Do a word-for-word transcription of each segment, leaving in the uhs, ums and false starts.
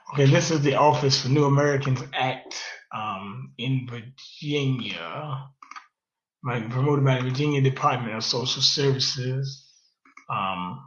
Okay, this is the Office for New Americans Act um, in Virginia, right, promoted by the Virginia Department of Social Services. Um,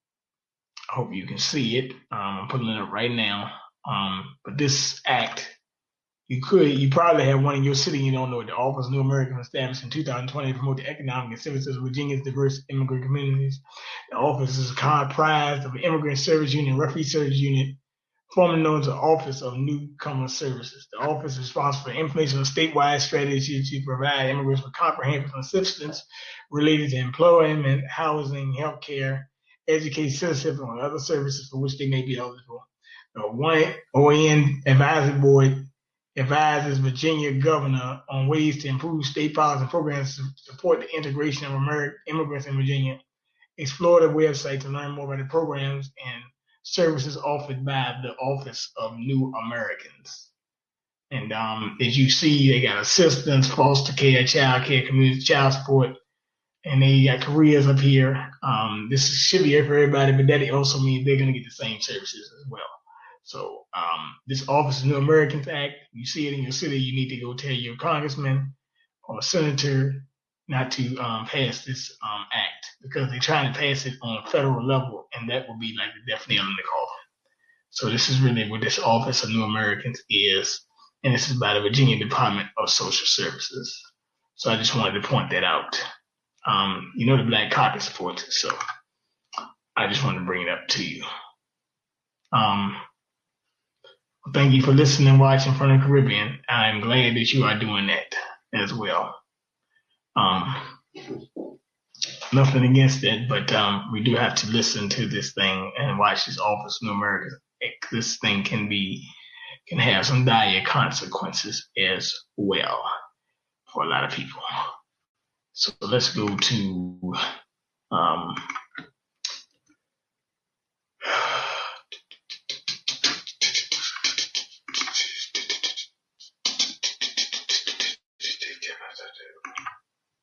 I hope you can see it. Um, I'm putting it up right now. Um, but this act, you could, you probably have one in your city. You don't know it. The Office of New Americans established in two thousand twenty to promote the economic and services of Virginia's diverse immigrant communities. The office is comprised of an immigrant service unit, refugee service unit, formerly known as the Office of Newcomer Services. The office is responsible for information on statewide strategy to provide immigrants with comprehensive assistance related to employment, housing, healthcare, education, citizenship, and other services for which they may be eligible. The one O A N Advisory Board advises Virginia governor on ways to improve state policy and programs to support the integration of American immigrants in Virginia. Explore the website to learn more about the programs and services offered by the Office of New Americans. And um, as you see, they got assistance, foster care, child care, community child support, and they got careers up here. Um, this should be for everybody, but that also means they're going to get the same services as well. So um, this Office of New Americans Act, you see it in your city, you need to go tell your congressman or senator not to um, pass this um, act because they're trying to pass it on a federal level, and that will be like the death nail in the coffin. So this is really what this Office of New Americans is, and this is by the Virginia Department of Social Services. So I just wanted to point that out. Um, you know the Black Caucus supports it, so I just wanted to bring it up to you. Um, thank you for listening and watching from the Caribbean. I'm glad that you are doing that as well. Um, nothing against that, but um, we do have to listen to this thing and watch this Office of New Americans. This thing can be can have some dire consequences as well for a lot of people. So let's go to um,